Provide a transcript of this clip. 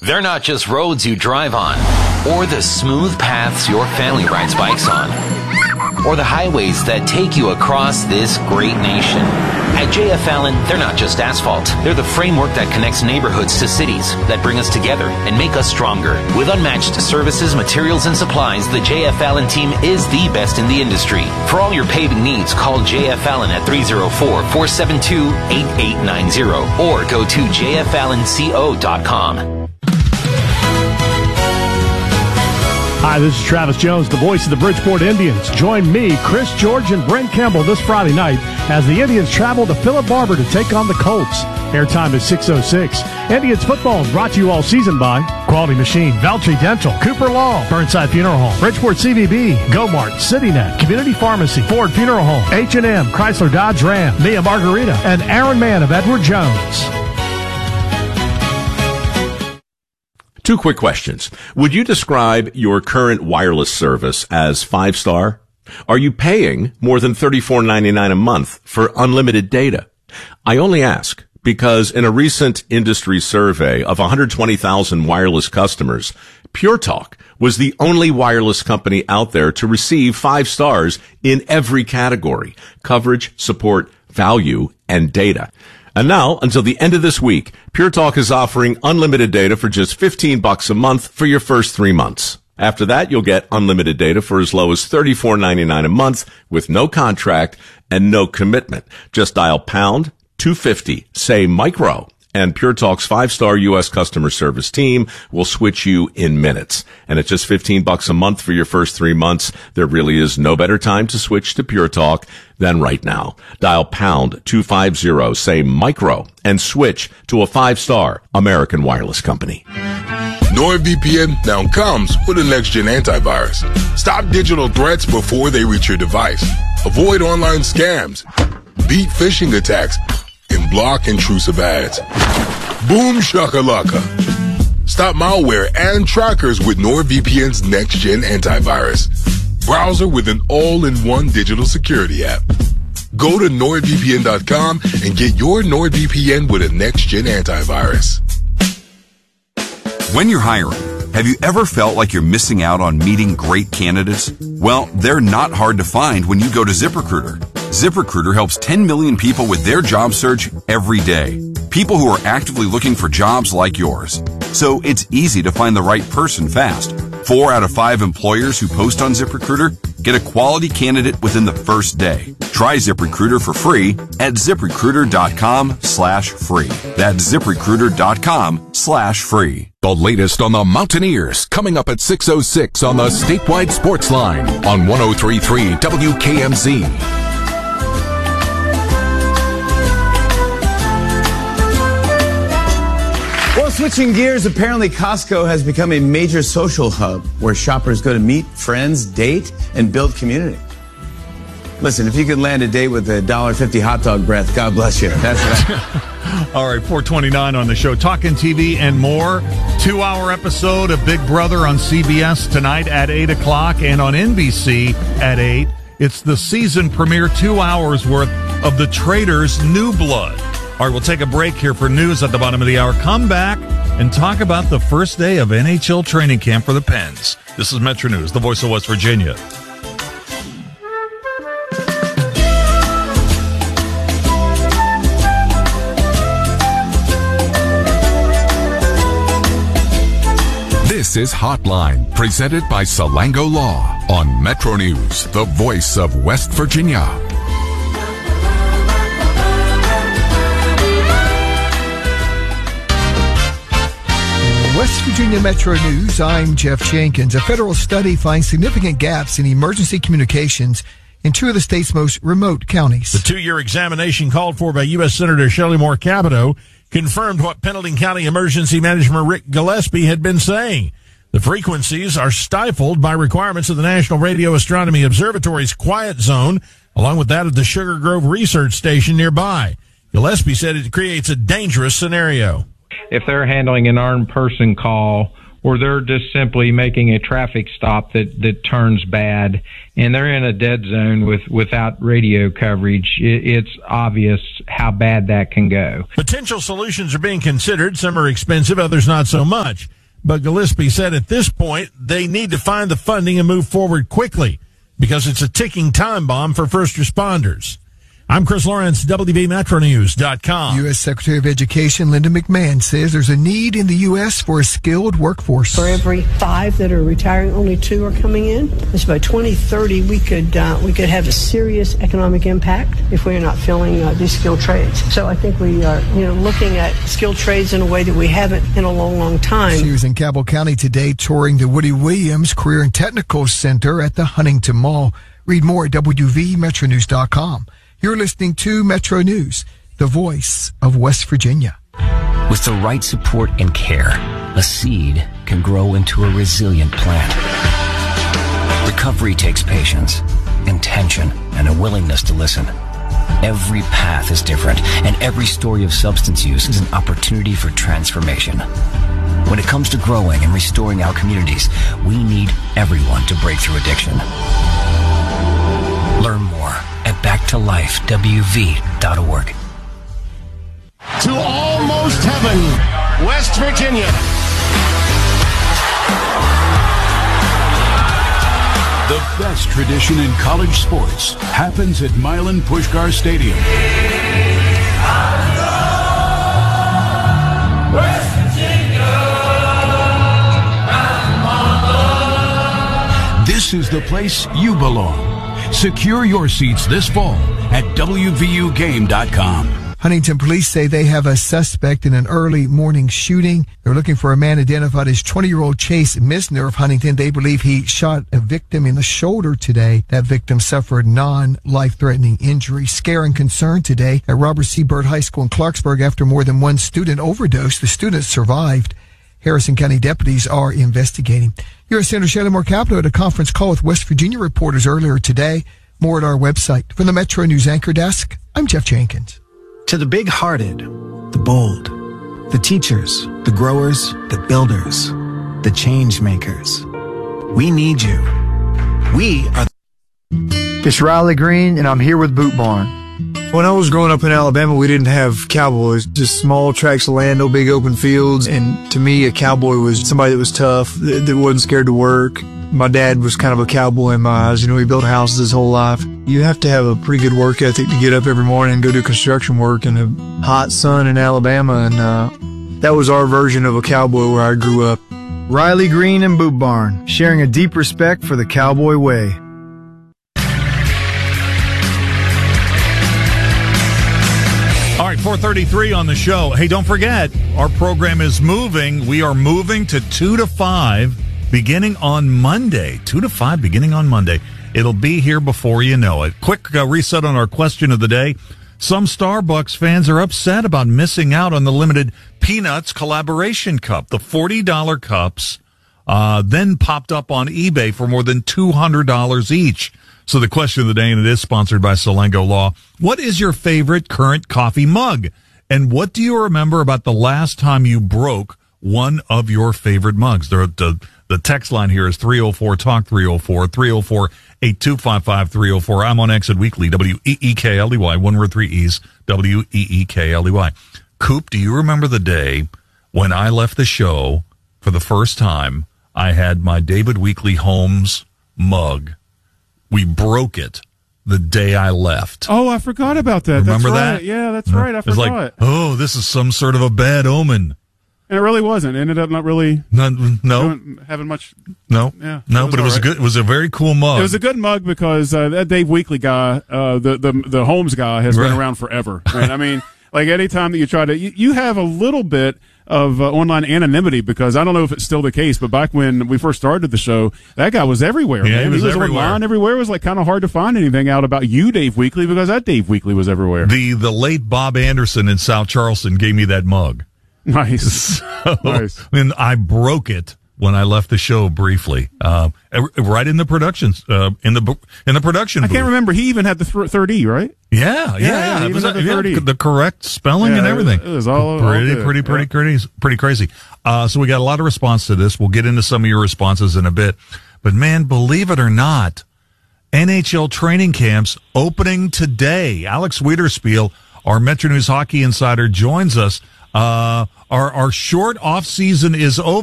They're not just roads you drive on, or the smooth paths your family rides bikes on, or the highways that take you across this great nation. At J.F. Allen, they're not just asphalt. They're the framework that connects neighborhoods to cities, that bring us together and make us stronger. With unmatched services, materials, and supplies, the J.F. Allen team is the best in the industry. For all your paving needs, call J.F. Allen at 304-472-8890 or go to jfallenco.com. Hi, this is Travis Jones, the voice of the Bridgeport Indians. Join me, Chris George, and Brent Campbell this Friday night as the Indians travel to Philip Barber to take on the Colts. Airtime is 6:06. Indians football is brought to you all season by Quality Machine, Valtry Dental, Cooper Law, Burnside Funeral Home, Bridgeport CVB, GoMart, CityNet, Community Pharmacy, Ford Funeral Home, H&M, Chrysler Dodge Ram, Mia Margarita, and Aaron Mann of Edward Jones. Two quick questions. Would you describe your current wireless service as 5-star? Are you paying more than $34.99 a month for unlimited data? I only ask because in a recent industry survey of 120,000 wireless customers, Pure Talk was the only wireless company out there to receive 5 stars in every category: coverage, support, value, and data. And now, until the end of this week, Pure Talk is offering unlimited data for just $15 a month for your first 3 months. After that, you'll get unlimited data for as low as $34.99 a month with no contract and no commitment. Just dial pound 250, say micro, and Pure Talk's 5-star U.S. customer service team will switch you in minutes. And at just $15 a month for your first 3 months, there really is no better time to switch to Pure Talk than right now. Dial pound 250, say micro, and switch to a 5-star American wireless company. NordVPN now comes with a next-gen antivirus. Stop digital threats before they reach your device. Avoid online scams. Beat phishing attacks. And block intrusive ads. Boom shakalaka. Stop malware and trackers with NordVPN's next-gen antivirus. Browser with an all-in-one digital security app. Go to NordVPN.com and get your NordVPN with a next-gen antivirus. When you're hiring, have you ever felt like you're missing out on meeting great candidates? Well, they're not hard to find when you go to ZipRecruiter. ZipRecruiter helps 10 million people with their job search every day. People who are actively looking for jobs like yours. So it's easy to find the right person fast. 4 out of 5 employers who post on ZipRecruiter get a quality candidate within the first day. Try ZipRecruiter for free at ZipRecruiter.com/free. That's ZipRecruiter.com/free. The latest on the Mountaineers coming up at 6:06 on the Statewide Sports Line on 103.3 WKMZ. Well, switching gears, apparently Costco has become a major social hub where shoppers go to meet friends, date, and build community. Listen, if you could land a date with a $1.50 hot dog breath, God bless you. That's right. All right, 429 on the show. Talking TV and more. 2-hour episode of Big Brother on CBS tonight at 8 o'clock and on NBC at 8. It's the season premiere, 2 hours worth of The Traitors' New Blood. All right, we'll take a break here for news at the bottom of the hour. Come back and talk about the first day of NHL training camp for the Pens. This is Metro News, the voice of West Virginia. This is Hotline, presented by Salango Law on Metro News, the voice of West Virginia. West Virginia Metro News, I'm Jeff Jenkins. A federal study finds significant gaps in emergency communications in 2 of the state's most remote counties. The 2-year examination called for by U.S. Senator Shelley Moore Capito confirmed what Pendleton County Emergency Manager Rick Gillespie had been saying. The frequencies are stifled by requirements of the National Radio Astronomy Observatory's quiet zone, along with that of the Sugar Grove Research Station nearby. Gillespie said it creates a dangerous scenario. If they're handling an armed person call or they're just simply making a traffic stop that turns bad, and they're in a dead zone without radio coverage. It's obvious how bad that can go. Potential solutions are being considered. Some are expensive, others not so much. But Gillespie said at this point, they need to find the funding and move forward quickly because it's a ticking time bomb for first responders. I'm Chris Lawrence, WVMetroNews.com. U.S. Secretary of Education Linda McMahon says there's a need in the U.S. for a skilled workforce. For every 5 that are retiring, only 2 are coming in. So by 2030, we could have a serious economic impact if we are not filling these skilled trades. So I think we are, looking at skilled trades in a way that we haven't in a long, long time. She was in Cabell County today touring the Woody Williams Career and Technical Center at the Huntington Mall. Read more at WVMetroNews.com. You're listening to Metro News, the voice of West Virginia. With the right support and care, a seed can grow into a resilient plant. Recovery takes patience, intention, and a willingness to listen. Every path is different, and every story of substance use is an opportunity for transformation. When it comes to growing and restoring our communities, we need everyone to break through addiction. Learn more at backtolifewv.org. To almost heaven, West Virginia. The best tradition in college sports happens at Milan Puskar Stadium. West Virginia. This is the place you belong. Secure your seats this fall at WVUGame.com. Huntington police say they have a suspect in an early morning shooting. They're looking for a man identified as 20-year-old Chase Misner of Huntington. They believe he shot a victim in the shoulder today. That victim suffered non-life-threatening injury. Scare and concern today at Robert C. Byrd High School in Clarksburg after more than one student overdosed. The student survived. Harrison County deputies are investigating. U.S. Senator Shelley Moore Capito at a conference call with West Virginia reporters earlier today. More at our website. From the Metro News Anchor Desk, I'm Jeff Jenkins. To the big-hearted, the bold, the teachers, the growers, the builders, the change makers, we need you. We are. It's Riley Green, and I'm here with Boot Barn. When I was growing up in Alabama, we didn't have cowboys, just small tracts of land, no big open fields. And to me, a cowboy was somebody that was tough, that wasn't scared to work. My dad was kind of a cowboy in my eyes. He built houses his whole life. You have to have a pretty good work ethic to get up every morning and go do construction work in a hot sun in Alabama. And that was our version of a cowboy where I grew up. Riley Green and Boot Barn, sharing a deep respect for the cowboy way. All right, 4:33 on the show. Hey, don't forget, our program is moving. We are moving to 2 to 5 beginning on Monday. 2 to 5 beginning on Monday. It'll be here before you know it. Quick reset on our question of the day. Some Starbucks fans are upset about missing out on the limited Peanuts Collaboration Cup. The $40 cups then popped up on eBay for more than $200 each. So the question of the day, and it is sponsored by Salango Law. What is your favorite current coffee mug? And what do you remember about the last time you broke one of your favorite mugs? The text line here is 304-TALK, 304-825-5304. I'm on Exit Weekly, WEEKLEY, one word, 3 E's, WEEKLEY. Coop, do you remember the day when I left the show for the first time? I had my David Weekley Holmes mug. We broke it the day I left. Oh, I forgot about that. Remember that's that? Right. Yeah, that's right. I forgot. It was like, oh, this is some sort of a bad omen. And it really wasn't. It ended up not really having much. No. Yeah. No, but it was good. It was a very cool mug. It was a good mug because that Dave Weekley guy, the Holmes guy, has been around forever. And I mean, like anytime that you try to, you have a little bit of online anonymity because I don't know if it's still the case, but back when we first started the show, that guy was everywhere. Yeah, man. he was everywhere. Online everywhere. It was like kind of hard to find anything out about you, Dave Weekley, because that Dave Weekley was everywhere. The late Bob Anderson in South Charleston gave me that mug. Nice. Nice. And I broke it when I left the show briefly, right in the productions, in the production booth. I can't remember. He even had the third E, right? Yeah. It was the correct spelling and everything. It was all pretty crazy. So we got a lot of response to this. We'll get into some of your responses in a bit. But man, believe it or not, NHL training camps opening today. Alex Wiederspiel, our Metro News hockey insider, joins us. Our short off season is over.